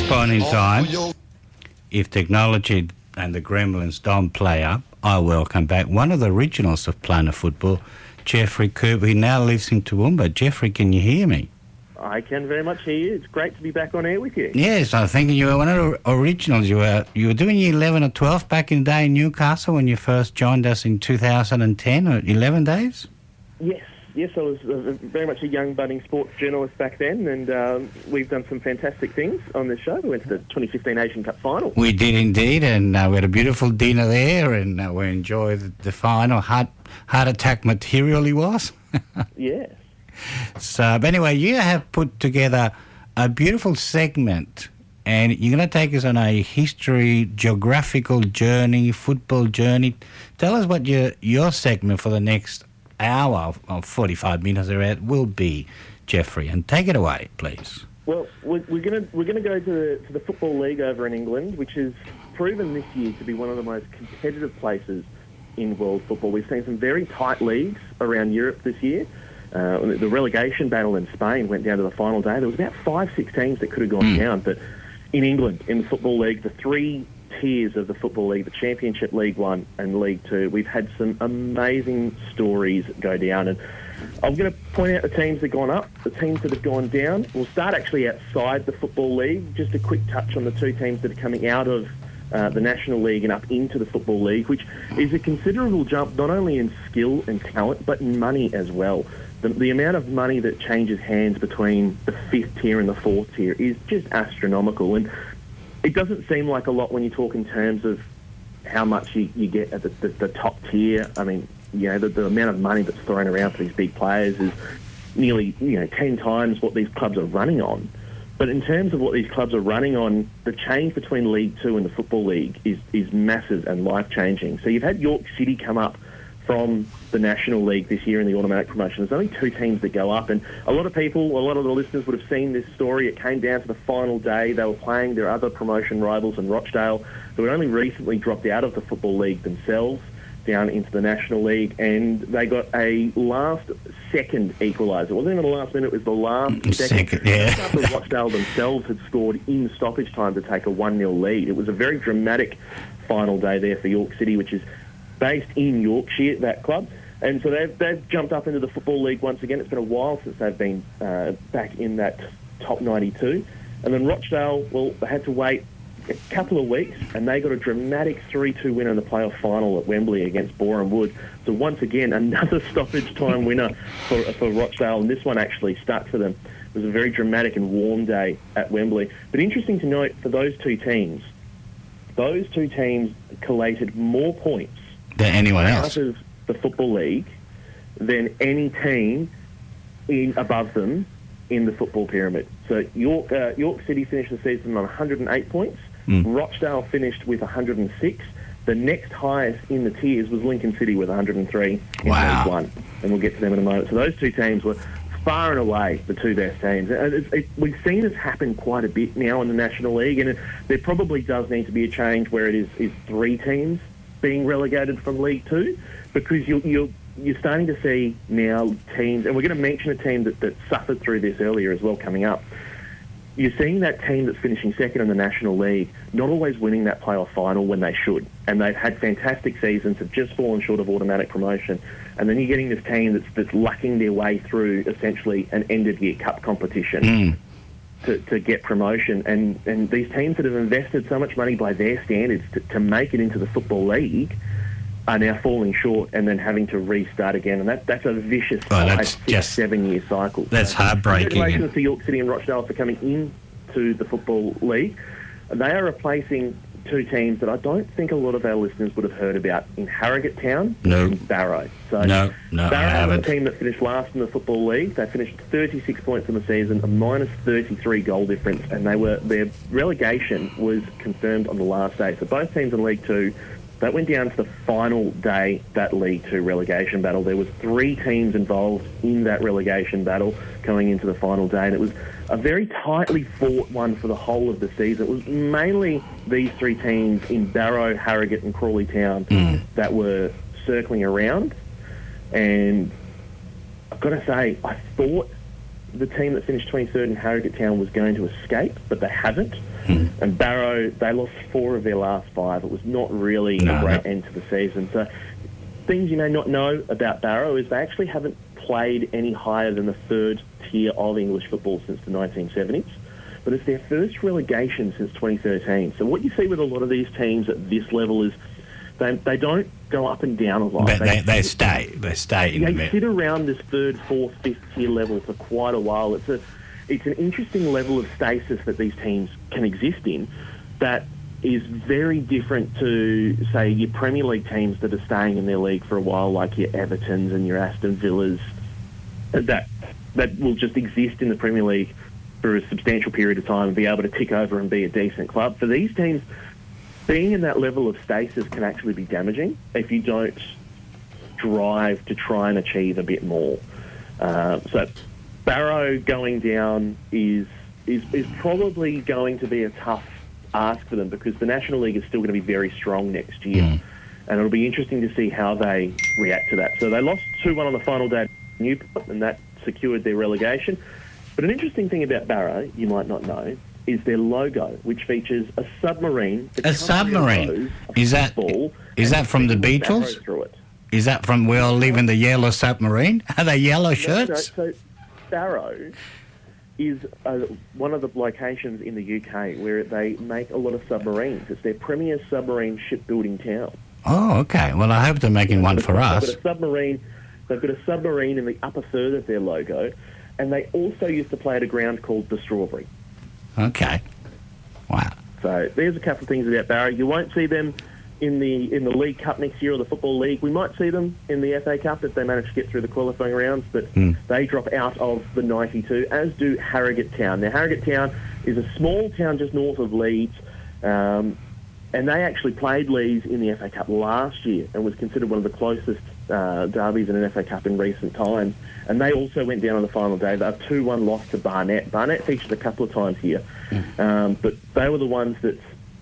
point in time, if technology and the Gremlins don't play up, I welcome back one of the originals of Planet Football, Jeffrey Cooper. He now lives in Toowoomba. Jeffrey, can you hear me? I can very much hear you. It's great to be back on air with you. Yes, I think you were one of the originals. You were doing your 11 or 12 back in the day in Newcastle when you first joined us in 2010, or 11 days? Yes, I was very much a young budding sports journalist back then, and we've done some fantastic things on this show. We went to the 2015 Asian Cup final. We did indeed, and we had a beautiful dinner there, and we enjoyed the final. Heart attack material he was. Yes. So, but anyway, you have put together a beautiful segment, and you're going to take us on a history, geographical journey, football journey. Tell us what your segment for the next hour or 45 minutes will be, Jeffrey, and take it away, please. Well, we're going to go to the Football League over in England, which has proven this year to be one of the most competitive places in world football. We've seen some very tight leagues around Europe this year. The relegation battle in Spain went down to the final day. There was about 5-6 teams that could have gone down, but in England, in the Football League, the three tiers of the Football League, the Championship, League One and League Two, we've had some amazing stories go down, and I'm going to point out the teams that have gone up, the teams that have gone down. We'll start actually outside the Football League. Just a quick touch on the two teams that are coming out of the National League and up into the Football League, which is a considerable jump not only in skill and talent but in money as well. The amount of money that changes hands between the fifth tier and the fourth tier is just astronomical, and it doesn't seem like a lot when you talk in terms of how much you get at the top tier. I mean, the amount of money that's thrown around for these big players is nearly 10 times what these clubs are running on. But in terms of what these clubs are running on, the change between League Two and the Football League is massive and life-changing. So you've had York City come up from the National League this year in the automatic promotion. There's only two teams that go up, and a lot of the listeners would have seen this story. It came down to the final day. They were playing their other promotion rivals in Rochdale, who had only recently dropped out of the Football League themselves down into the National League, and they got a last-second equaliser. It wasn't even the last minute, it was the last second. Yeah. After Rochdale themselves had scored in stoppage time to take a 1-0 lead. It was a very dramatic final day there for York City, which is based in Yorkshire, that club. And so they've jumped up into the Football League once again. It's been a while since they've been back in that top 92. And then Rochdale, well, they had to wait a couple of weeks, and they got a dramatic 3-2 win in the playoff final at Wembley against Boreham Wood. So once again, another stoppage time winner for Rochdale, and this one actually stuck for them. It was a very dramatic and warm day at Wembley. But interesting to note, for those two teams collated more points than anyone else out of the Football League than any team above them in the football pyramid. So York City finished the season on 108 points. Rochdale finished with 106. The next highest in the tiers was Lincoln City with 103 in League One, and we'll get to them in a moment. So those two teams were far and away the two best teams. We've seen this happen quite a bit now in the National League, and there probably does need to be a change where it is three teams being relegated from League Two, because you're starting to see now teams, and we're going to mention a team that suffered through this earlier as well coming up. You're seeing that team that's finishing second in the National League not always winning that playoff final when they should, and they've had fantastic seasons, have just fallen short of automatic promotion, and then you're getting this team that's lucking their way through essentially an end-of-year cup competition to get promotion, and these teams that have invested so much money by their standards to make it into the Football League are now falling short and then having to restart again, and that's a vicious 7-year cycle. That's heartbreaking. Congratulations to York City and Rochdale for coming into the Football League. They are replacing two teams that I don't think a lot of our listeners would have heard about in Harrogate Town and Barrow. So no, Barrow was a team that finished last in the Football League. They finished 36 points in the season, a minus 33 goal difference, and their relegation was confirmed on the last day. So both teams in League Two, that went down to the final day, that League Two relegation battle. There was three teams involved in that relegation battle going into the final day, and it was a very tightly fought one for the whole of the season. It was mainly these three teams in Barrow, Harrogate and Crawley Town that were circling around. And I've got to say, I thought the team that finished 23rd in Harrogate Town was going to escape, but they haven't. And Barrow, they lost 4 of their last 5. It was not really a great end to the season. So things you may not know about Barrow is they actually haven't played any higher than the 3rd tier of English football since the 1970s. But it's their first relegation since 2013. So what you see with a lot of these teams at this level is they don't go up and down a lot. They stay in the middle. They sit around this 3rd, 4th, 5th tier level for quite a while. It's an interesting level of stasis that these teams can exist in that is very different to, say, your Premier League teams that are staying in their league for a while, like your Evertons and your Aston Villas, that will just exist in the Premier League for a substantial period of time and be able to tick over and be a decent club. For these teams, being in that level of stasis can actually be damaging if you don't drive to try and achieve a bit more. So Barrow going down is probably going to be a tough ask for them because the National League is still going to be very strong next year. And it'll be interesting to see how they react to that. So they lost 2-1 on the final day at Newport, and that secured their relegation. But an interesting thing about Barrow, you might not know, is their logo, which features a submarine. A submarine? Is that from the Beatles? Through it. Is that from We All Live in the Yellow Submarine? Are they yellow shirts? No, so Barrow is one of the locations in the UK where they make a lot of submarines. It's their premier submarine shipbuilding town. Oh, okay. Well, I hope they're making one for us. They've got a submarine in the upper third of their logo, and they also used to play at a ground called the Strawberry. Okay. Wow. So there's a couple of things about Barrow. You won't see them in the League Cup next year or the Football League. We might see them in the FA Cup if they manage to get through the qualifying rounds, but they drop out of the 92, as do Harrogate Town. Now, Harrogate Town is a small town just north of Leeds, and they actually played Leeds in the FA Cup last year and was considered one of the closest derbies in an FA Cup in recent times. And they also went down on the final day. They have 2-1 loss to Barnet. Barnet featured a couple of times here, but they were the ones that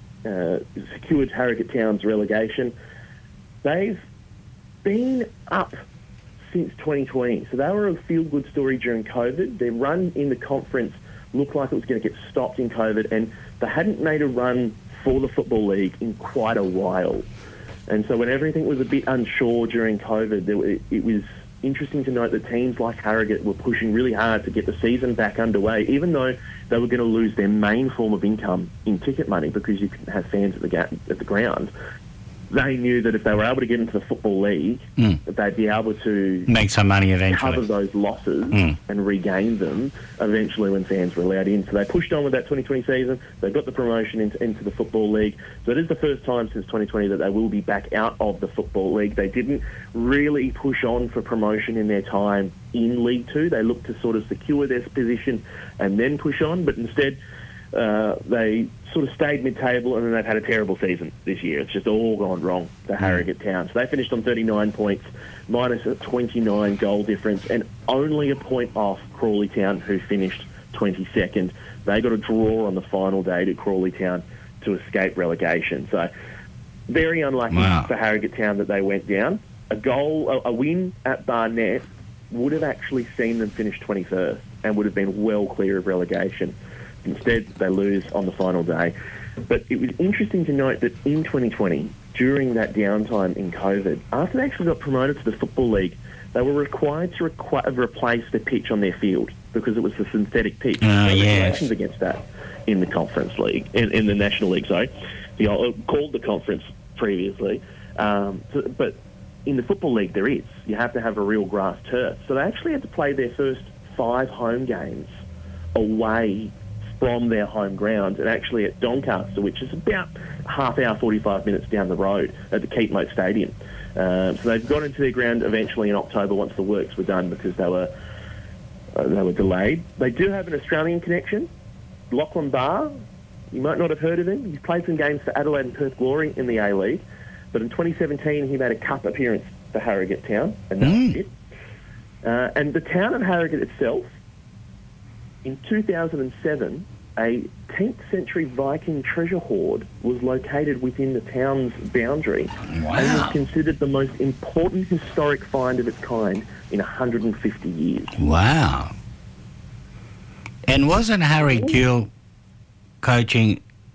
secured Harrogate Town's relegation. They've been up since 2020, so they were a feel-good story during COVID. Their run in the conference looked like it was going to get stopped in COVID, and they hadn't made a run for the Football League in quite a while. And so when everything was a bit unsure during COVID, it was interesting to note that teams like Harrogate were pushing really hard to get the season back underway, even though they were going to lose their main form of income in ticket money because you couldn't have fans at the ground. They knew that if they were able to get into the Football League, that they'd be able to make some money eventually, cover those losses and regain them eventually when fans were allowed in. So they pushed on with that 2020 season. They got the promotion into the Football League. So it is the first time since 2020 that they will be back out of the Football League. They didn't really push on for promotion in their time in League Two. They looked to sort of secure their position and then push on, but instead they sort of stayed mid-table, and then they've had a terrible season this year. It's just all gone wrong for Harrogate Town. So they finished on 39 points, minus a 29 goal difference, and only a point off Crawley Town, who finished 22nd. They got a draw on the final day to Crawley Town to escape relegation. So very unlucky for Harrogate Town that they went down. A win at Barnet would have actually seen them finish 21st and would have been well clear of relegation. Instead, they lose on the final day. But it was interesting to note that in 2020, during that downtime in COVID, after they actually got promoted to the Football League, they were required to replace the pitch on their field because it was a synthetic pitch. Regulations against that in the Conference League, in the National League, sorry. Called the Conference previously. But in the Football League, there is. You have to have a real grass turf. So they actually had to play their first 5 home games away from their home ground, and actually at Doncaster, which is about half hour, 45 minutes down the road at the Keepmoat Stadium. So they've got into their ground eventually in October once the works were done because they were delayed. They do have an Australian connection. Lachlan Barr, you might not have heard of him. He's played some games for Adelaide and Perth Glory in the A-League, but in 2017 he made a cup appearance for Harrogate Town, and that was it. And the town of Harrogate itself, in 2007, a 10th century Viking treasure hoard was located within the town's boundary and was considered the most important historic find of its kind in 150 years. Wow. And wasn't Harry Gill coaching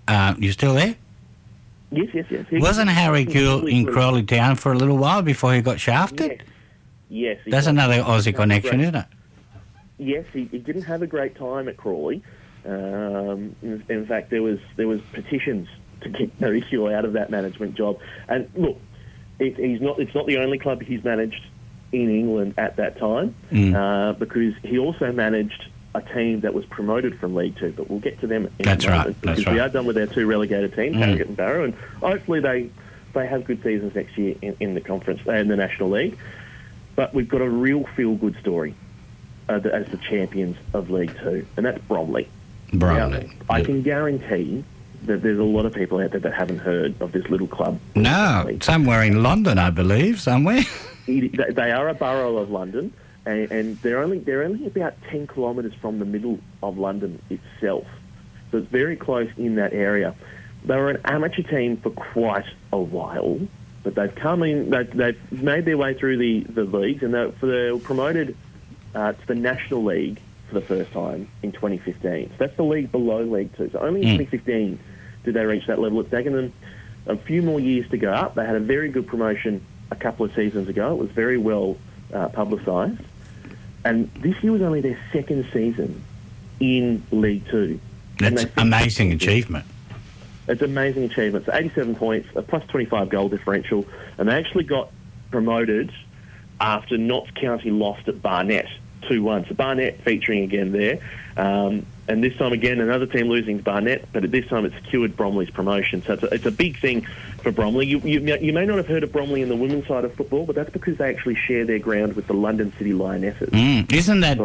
You still there? Yes. Wasn't Harry Gould in Crawley Town for a little while before he got shafted? Yes. That's another Aussie connection, isn't it? Yes, he didn't have a great time at Crawley. In fact, there was petitions to get Harry Gould out of that management job. And look, it's not the only club he's managed in England at that time, because he also managed a team that was promoted from League Two. But we'll get to them in a moment, because we are done with our two relegated teams, Harrogate and Barrow, and hopefully they have good seasons next year in the conference in the National League. But we've got a real feel-good story as the champions of League Two, and that's Bromley. Now, I can guarantee that there's a lot of people out there that haven't heard of this little club. No, somewhere in London, I believe, somewhere. They are a borough of London, and they're only about 10 kilometres from the middle of London itself. So it's very close in that area. They were an amateur team for quite a while, but they've come in, they've made their way through the leagues, and they were promoted to the National League for the first time in 2015. So that's the league below League Two. So only in 2015 did they reach that level. It's taken them a few more years to go up. They had a very good promotion a couple of seasons ago. It was very well publicised. And this year was only their second season in League Two. That's amazing achievement. It's an amazing achievement. So 87 points, a plus 25 goal differential, and they actually got promoted after Notts County lost at Barnet 2-1. So Barnet featuring again there. And this time again, another team losing to Barnet, but at this time it secured Bromley's promotion. So it's a big thing for Bromley. You may not have heard of Bromley in the women's side of football, but that's because they actually share their ground with the London City Lionesses. Isn't that...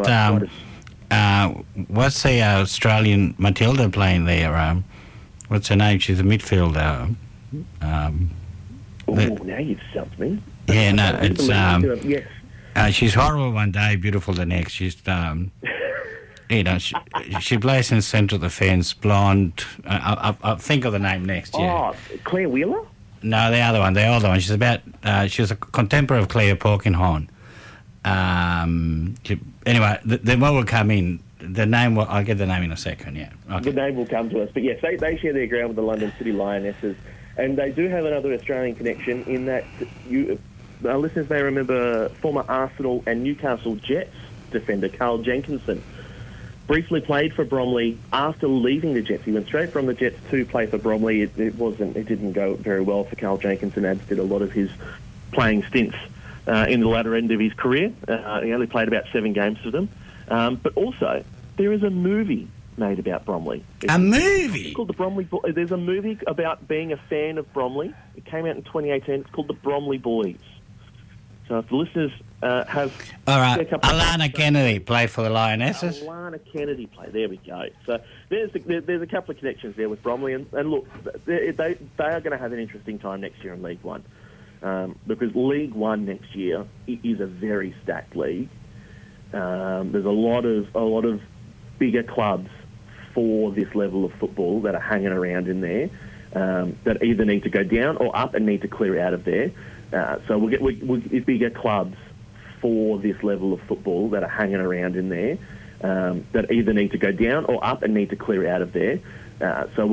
what's the Australian Matilda playing there? What's her name? She's a midfielder. Now you've stumped me. Yeah, no, it's... yes. She's horrible one day, beautiful the next. She's... she plays in central defence, blonde. I'll think of the name next. Yeah. Oh, Claire Wheeler? No, the other one. She's about. She's a contemporary of Claire Porkinghorn. Anyway, the one will come in. The name. I'll get the name in a second. Yeah. Okay. The name will come to us. But yes, they share their ground with the London City Lionesses, and they do have another Australian connection in that our listeners may remember former Arsenal and Newcastle Jets defender Carl Jenkinson. Briefly played for Bromley after leaving the Jets. He went straight from the Jets to play for Bromley. It didn't go very well for Carl Jenkinson, as did a lot of his playing stints in the latter end of his career. He only played about 7 games for them. But also, there is a movie made about Bromley. A movie? It's called The Bromley Boys. There's a movie about being a fan of Bromley. It came out in 2018. It's called The Bromley Boys. So if the listeners have... All right, Alana Kennedy played for the Lionesses. Alana Kennedy played. There we go. So there's a couple of connections there with Bromley. And look, they are going to have an interesting time next year in League One. Because League One next year is a very stacked league. There's a lot of bigger clubs for this level of football that are hanging around in there that either need to go down or up and need to clear out of there. So we'll get bigger clubs for this level of football that are hanging around in there that either need to go down or up and need to clear out of there. So